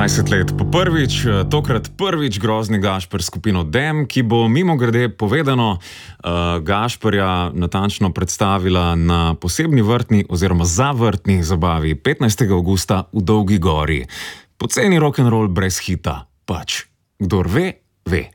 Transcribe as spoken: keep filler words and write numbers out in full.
dvajset let po prvič, tokrat prvič grozni Gašper s skupino Dem, ki bo mimogrede povedano uh, Gašperja natančno predstavila na posebni vrtni oziroma zavrtni zabavi petnajstega avgusta v Dolgi gori. Poceni rock'n'roll brez hita, pač. Kdor ve, ve.